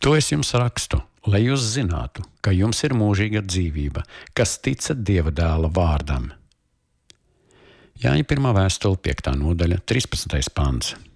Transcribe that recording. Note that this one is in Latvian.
To es jums rakstu, lai jūs zinātu, ka jums ir mūžīga dzīvība, kas ticat Dieva dēla vārdam. Jāņa 1. vēstule, 5. nodaļa, 13. pants.